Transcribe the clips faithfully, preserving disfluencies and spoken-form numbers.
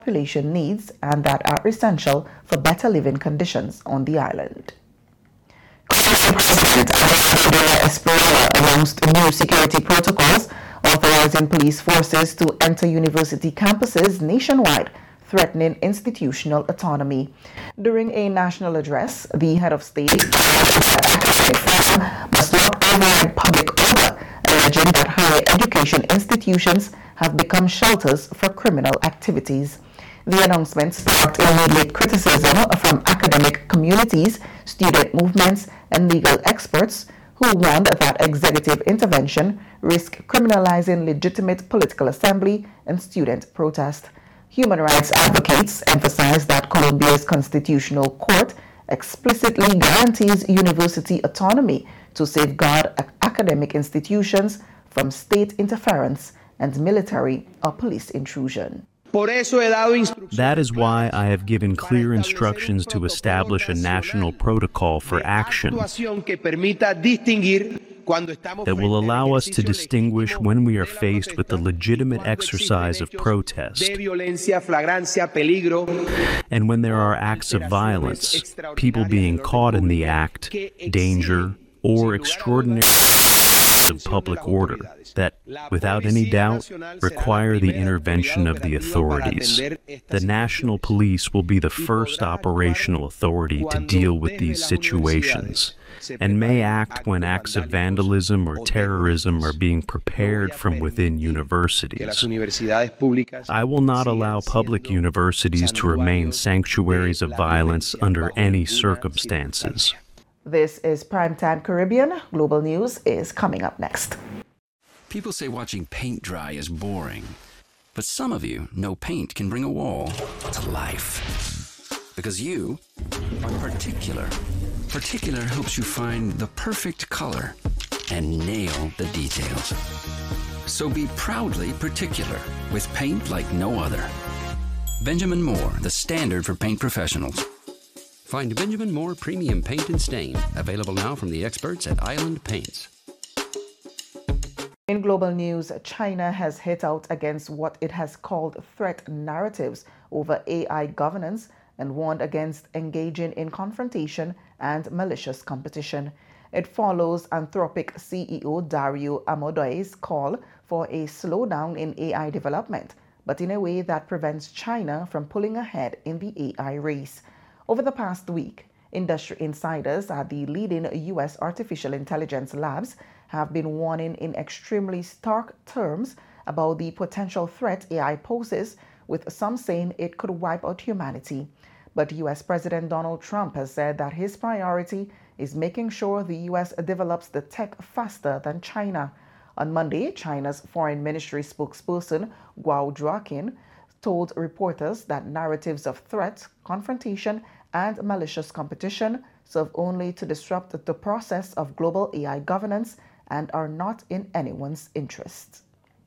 population needs and that are essential for better living conditions on the island. President Andrea Esperanza announced new security protocols authorizing police forces to enter university campuses nationwide, threatening institutional autonomy. During a national address, the head of state must not override public order, alleging that higher education institutions have become shelters for criminal activities. The announcement sparked immediate criticism from academic communities, student movements, and legal experts who warned that executive intervention risked criminalizing legitimate political assembly and student protest. Human rights advocates emphasize that Colombia's constitutional court explicitly guarantees university autonomy to safeguard academic institutions from state interference and military or police intrusion. That is why I have given clear instructions to establish a national protocol for action that will allow us to distinguish when we are faced with the legitimate exercise of protest and when there are acts of violence, people being caught in the act, danger, or extraordinary of public order that, without any doubt, require the intervention of the authorities. The National Police will be the first operational authority to deal with these situations and may act when acts of vandalism or terrorism are being prepared from within universities. I will not allow public universities to remain sanctuaries of violence under any circumstances. This is Primetime Caribbean. Global News is coming up next. People say watching paint dry is boring, but some of you know paint can bring a wall to life. Because you are particular. Particular helps you find the perfect color and nail the details. So be proudly particular with paint like no other. Benjamin Moore, the standard for paint professionals. Find Benjamin Moore Premium Paint and Stain, available now from the experts at Island Paints. In global news, China has hit out against what it has called threat narratives over A I governance and warned against engaging in confrontation and malicious competition. It follows Anthropic C E O Dario Amodei's call for a slowdown in A I development, but in a way that prevents China from pulling ahead in the A I race. Over the past week, industry insiders at the leading U S artificial intelligence labs have been warning in extremely stark terms about the potential threat A I poses, with some saying it could wipe out humanity. But U S President Donald Trump has said that his priority is making sure the U S develops the tech faster than China. On Monday, China's Foreign Ministry spokesperson Guo Zhuoqin told reporters that narratives of threat, confrontation, and malicious competition serve only to disrupt the process of global A I governance and are not in anyone's interest.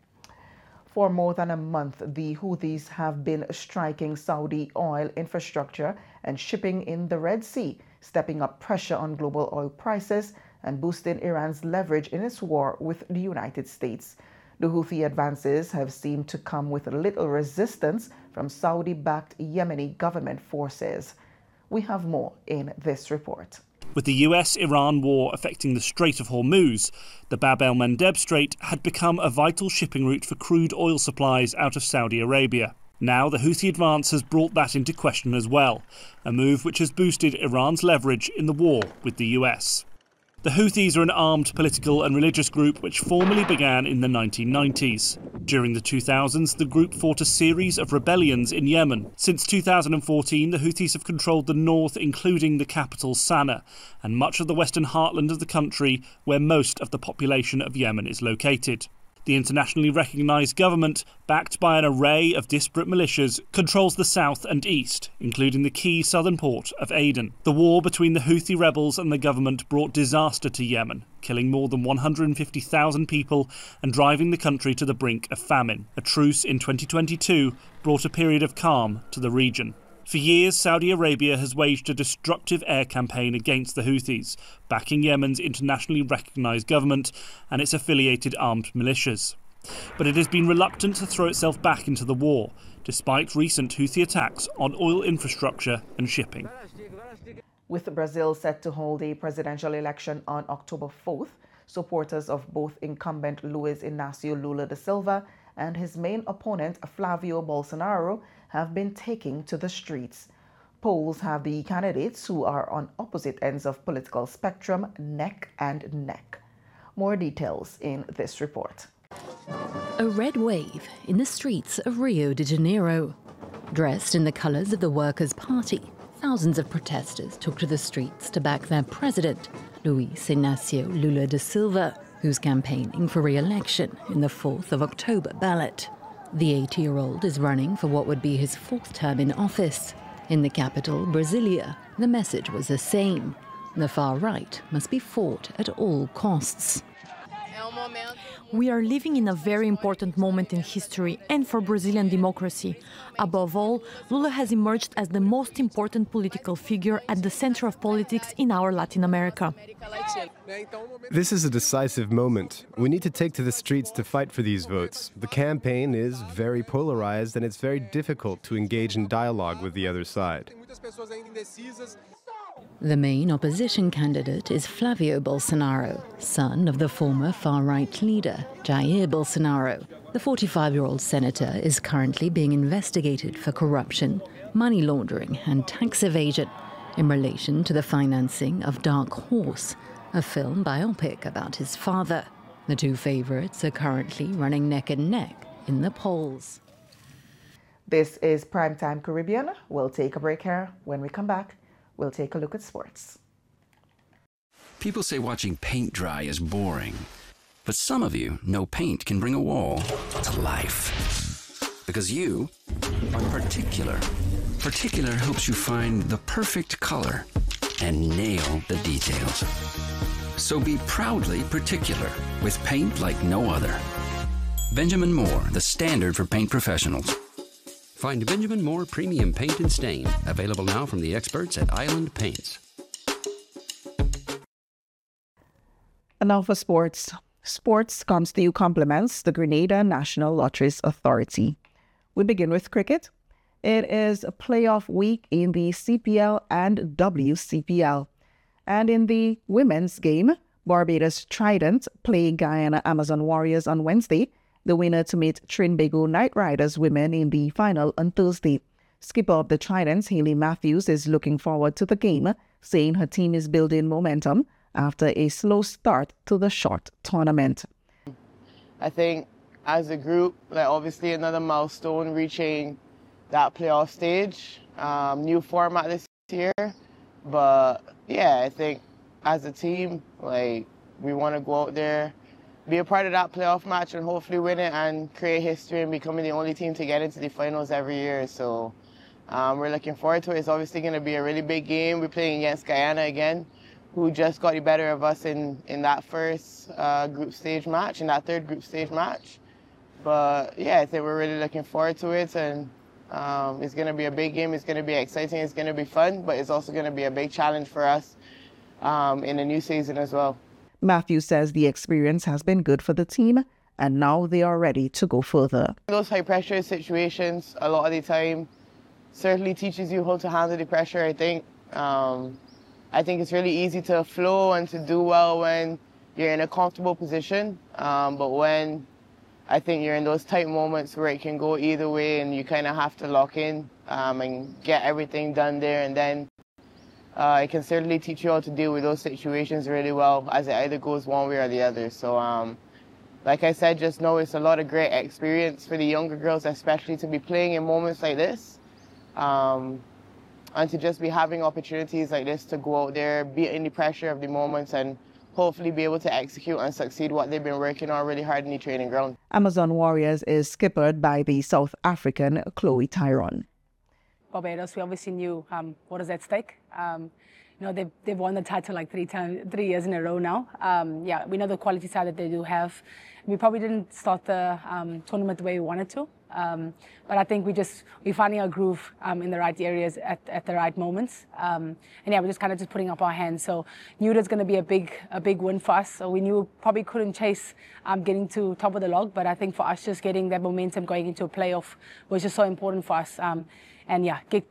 For more than a month, the Houthis have been striking Saudi oil infrastructure and shipping in the Red Sea, stepping up pressure on global oil prices and boosting Iran's leverage in its war with the United States. The Houthi advances have seemed to come with little resistance from Saudi-backed Yemeni government forces. We have more in this report. With the U S-Iran war affecting the Strait of Hormuz, the Bab el-Mandeb Strait had become a vital shipping route for crude oil supplies out of Saudi Arabia. Now the Houthi advance has brought that into question as well, a move which has boosted Iran's leverage in the war with the U S. The Houthis are an armed political and religious group which formally began in the nineteen nineties. During the two thousands, the group fought a series of rebellions in Yemen. Since two thousand fourteen, the Houthis have controlled the north, including the capital Sana'a, and much of the western heartland of the country, where most of the population of Yemen is located. The internationally recognised government, backed by an array of disparate militias, controls the south and east, including the key southern port of Aden. The war between the Houthi rebels and the government brought disaster to Yemen, killing more than one hundred fifty thousand people and driving the country to the brink of famine. A truce in twenty twenty-two brought a period of calm to the region. For years, Saudi Arabia has waged a destructive air campaign against the Houthis, backing Yemen's internationally recognised government and its affiliated armed militias. But it has been reluctant to throw itself back into the war, despite recent Houthi attacks on oil infrastructure and shipping. With Brazil set to hold a presidential election on October fourth, supporters of both incumbent Luiz Inácio Lula da Silva and his main opponent Flavio Bolsonaro have been taking to the streets. Polls have the candidates, who are on opposite ends of political spectrum, neck and neck. More details in this report. A red wave in the streets of Rio de Janeiro. Dressed in the colours of the Workers' Party, thousands of protesters took to the streets to back their president, Luiz Inácio Lula da Silva, who's campaigning for re-election in the fourth of October ballot. The eighty-year-old is running for what would be his fourth term in office. In the capital, Brasilia, the message was the same. The far right must be fought at all costs. We are living in a very important moment in history and for Brazilian democracy. Above all, Lula has emerged as the most important political figure at the center of politics in our Latin America. This is a decisive moment. We need to take to the streets to fight for these votes. The campaign is very polarized, and it's very difficult to engage in dialogue with the other side. The main opposition candidate is Flavio Bolsonaro, son of the former far-right leader, Jair Bolsonaro. The forty-five-year-old senator is currently being investigated for corruption, money laundering and tax evasion in relation to the financing of Dark Horse, a film biopic about his father. The two favourites are currently running neck and neck in the polls. This is Primetime Caribbean. We'll take a break here. When we come back, we'll take a look at sports. People say watching paint dry is boring, but some of you know paint can bring a wall to life. Because you are particular. Particular helps you find the perfect color and nail the details. So be proudly particular with paint like no other. Benjamin Moore, the standard for paint professionals. Find Benjamin Moore Premium Paint and Stain, available now from the experts at Island Paints. And now for sports. Sports comes to you compliments the Grenada National Lotteries Authority. We begin with cricket. It is a playoff week in the C P L and W C P L. And in the women's game, Barbados Trident playing Guyana Amazon Warriors on Wednesday, the winner to meet Trinbago Knight Riders women in the final on Thursday. Skipper of the Tridents, Hayley Matthews, is looking forward to the game, saying her team is building momentum after a slow start to the short tournament. I think as a group, like obviously another milestone reaching that playoff stage, um, new format this year. But yeah, I think as a team, like we want to go out there, be a part of that playoff match and hopefully win it and create history and becoming the only team to get into the finals every year. So um, we're looking forward to it. It's obviously going to be a really big game. We're playing against Guyana again, who just got the better of us in, in that first uh, group stage match, in that third group stage match. But yeah, I think we're really looking forward to it, and um, it's going to be a big game. It's going to be exciting. It's going to be fun, but it's also going to be a big challenge for us um, in the new season as well. Matthews says the experience has been good for the team, and now they are ready to go further. Those high-pressure situations, a lot of the time, certainly teaches you how to handle the pressure, I think. Um, I think it's really easy to flow and to do well when you're in a comfortable position, um, but when I think you're in those tight moments where it can go either way and you kind of have to lock in um, and get everything done there, and then uh, it can certainly teach you how to deal with those situations really well, as it either goes one way or the other. So um, like I said just now, it's a lot of great experience for the younger girls, especially to be playing in moments like this. Um, and to just be having opportunities like this to go out there, beat in the pressure of the moments, and hopefully be able to execute and succeed what they've been working on really hard in the training ground. Amazon Warriors is skippered by the South African Chloe Tyrone. Barbados, we obviously knew um, what is at stake. Um, you know, they've, they've won the title like three times, three years in a row now. Um, yeah, we know the quality side that they do have. We probably didn't start the um, tournament the way we wanted to. Um, but I think we just, we're finding our groove um, in the right areas at, at the right moments. Um, and yeah, we're just kind of just putting up our hands. So knew that's going to be a big, a big win for us. So we knew probably couldn't chase um, getting to top of the log. But I think for us, just getting that momentum going into a playoff was just so important for us. Um, and yeah, get,